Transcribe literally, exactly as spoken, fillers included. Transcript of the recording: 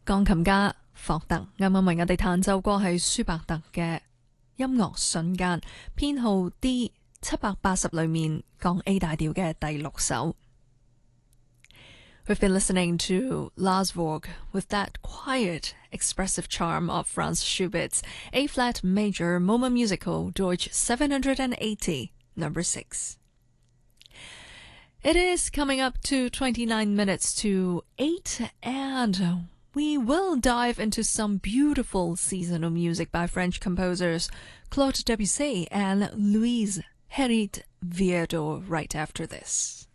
鋼琴家霍特啱啱為我哋彈奏過係舒伯特嘅音樂瞬間編號 D 七百八十裏面降 A 大調嘅第六首。We've been listening to Lars Vogt with that quiet, expressive charm of Franz Schubert's A-flat major Moment Musical Deutsch seven hundred eighty, number six. It is coming up to twenty-nine minutes to eight, and we will dive into some beautiful seasonal music by French composers Claude Debussy and Louise Hérit-Viardot right after this.